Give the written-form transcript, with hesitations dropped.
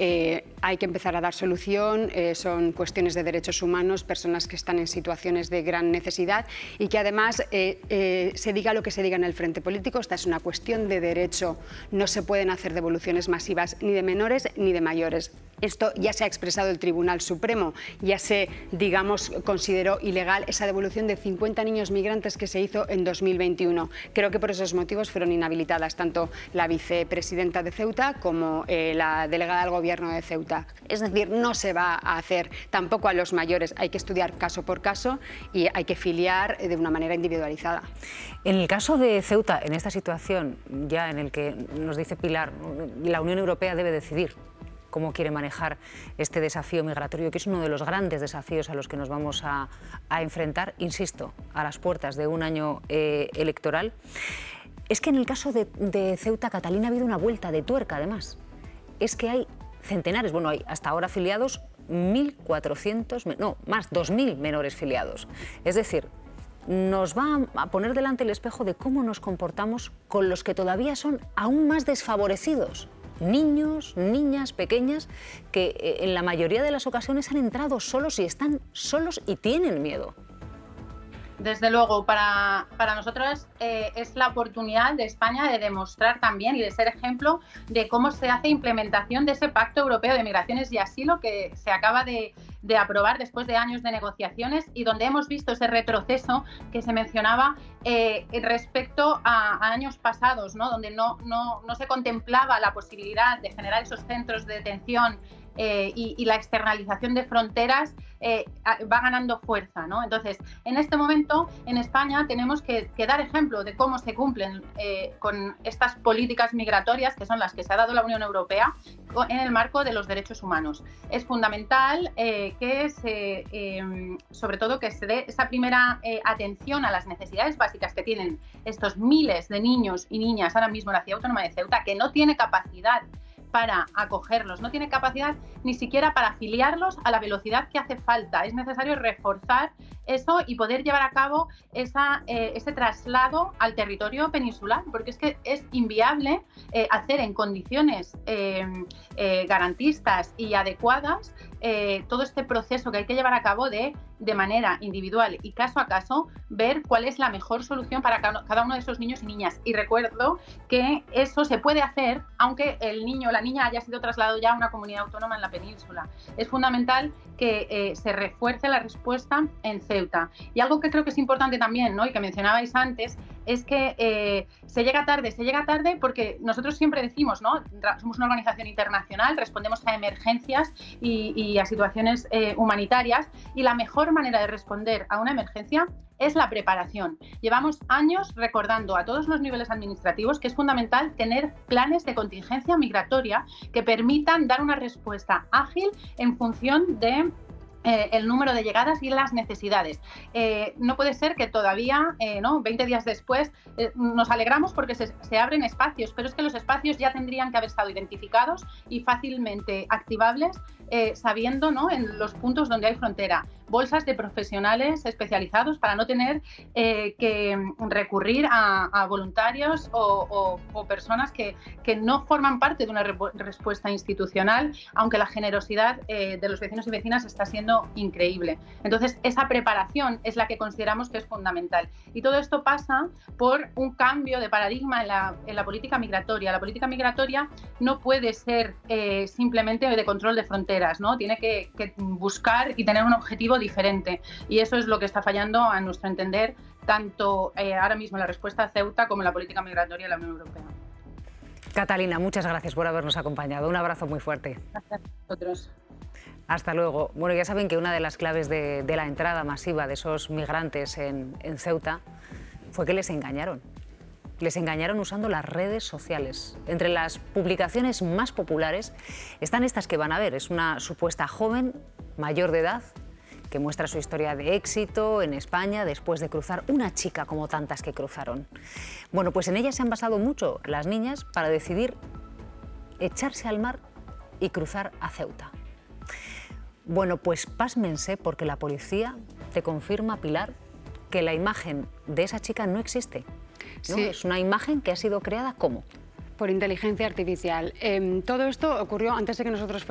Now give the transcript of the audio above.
hay que empezar a dar solución, son cuestiones de derechos humanos, personas que están en situaciones de gran necesidad y que además se diga lo que se diga en el frente político, esta es una cuestión de derecho, no se pueden hacer devoluciones masivas ni de menores ni de mayores. Esto ya se ha expresado el Tribunal Supremo, ya se, digamos, consideró ilegal esa devolución de 50 niños migrantes que se hizo en 2021. Creo que por esos motivos fueron inhabilitadas tanto la vicepresidenta de Ceuta como la delegada del Gobierno de Ceuta. Es decir, no se va a hacer tampoco a los mayores, hay que estudiar caso por caso y hay que filiar de una manera individualizada. En el caso de Ceuta, en esta situación ya en el que nos dice Pilar, la Unión Europea debe decidir cómo quiere manejar este desafío migratorio, que es uno de los grandes desafíos a los que nos vamos a enfrentar, insisto, a las puertas de un año electoral. Es que en el caso de Ceuta, Catalina, ha habido una vuelta de tuerca, además. Es que hay centenares, bueno, hay hasta ahora filiados 1.400, no, más, 2.000 menores filiados. Es decir, nos va a poner delante el espejo de cómo nos comportamos con los que todavía son aún más desfavorecidos. Niños, niñas pequeñas que en la mayoría de las ocasiones han entrado solos y están solos y tienen miedo. Desde luego, para nosotros es la oportunidad de España de demostrar también y de ser ejemplo de cómo se hace implementación de ese Pacto Europeo de Migraciones y Asilo que se acaba de aprobar después de años de negociaciones y donde hemos visto ese retroceso que se mencionaba respecto a años pasados, ¿no? Donde no se contemplaba la posibilidad de generar esos centros de detención y la externalización de fronteras va ganando fuerza, ¿no? Entonces, en este momento, en España, tenemos que dar ejemplo de cómo se cumplen con estas políticas migratorias, que son las que se ha dado la Unión Europea, en el marco de los derechos humanos. Es fundamental sobre todo que se dé esa primera atención a las necesidades básicas que tienen estos miles de niños y niñas ahora mismo en la Ciudad Autónoma de Ceuta, que no tiene capacidad para acogerlos, no tiene capacidad ni siquiera para afiliarlos a la velocidad que hace falta. Es necesario reforzar eso y poder llevar a cabo ese traslado al territorio peninsular, porque es que es inviable hacer en condiciones garantistas y adecuadas todo este proceso que hay que llevar a cabo de manera individual y caso a caso, ver cuál es la mejor solución para cada uno de esos niños y niñas. Y recuerdo que eso se puede hacer aunque el niño o la niña haya sido trasladado ya a una comunidad autónoma en la península. Es fundamental que se refuerce la respuesta en Ceuta. Y algo que creo que es importante también, ¿no? Y que mencionabais antes, es que se llega tarde porque nosotros siempre decimos, ¿no? Somos una organización internacional, respondemos a emergencias y a situaciones humanitarias, y la mejor manera de responder a una emergencia es la preparación. Llevamos años recordando a todos los niveles administrativos que es fundamental tener planes de contingencia migratoria que permitan dar una respuesta ágil en función de el número de llegadas y las necesidades. No puede ser que todavía, 20 días después, nos alegramos porque se abren espacios, pero es que los espacios ya tendrían que haber estado identificados y fácilmente activables, sabiendo, ¿no?, en los puntos donde hay frontera. Bolsas de profesionales especializados para no tener que recurrir a voluntarios o personas que no forman parte de una respuesta institucional, aunque la generosidad de los vecinos y vecinas está siendo increíble. Entonces, esa preparación es la que consideramos que es fundamental. Y todo esto pasa por un cambio de paradigma en la política migratoria. La política migratoria no puede ser simplemente de control de fronteras, ¿no? Tiene que buscar y tener un objetivo diferente. Y eso es lo que está fallando, a nuestro entender, tanto ahora mismo en la respuesta a Ceuta como en la política migratoria de la Unión Europea. Catalina, muchas gracias por habernos acompañado. Un abrazo muy fuerte. Gracias a vosotros. Hasta luego. Bueno, ya saben que una de las claves de la entrada masiva de esos migrantes en Ceuta fue que les engañaron. Les engañaron usando las redes sociales. Entre las publicaciones más populares están estas que van a ver. Es una supuesta joven mayor de edad que muestra su historia de éxito en España después de cruzar una chica como tantas que cruzaron. Bueno, pues en ella se han basado mucho las niñas para decidir echarse al mar y cruzar a Ceuta. Bueno, pues pásmense porque la policía te confirma, Pilar, que la imagen de esa chica no existe, ¿no? Sí. Es una imagen que ha sido creada ¿cómo? Por inteligencia artificial. Todo esto ocurrió antes de que nosotros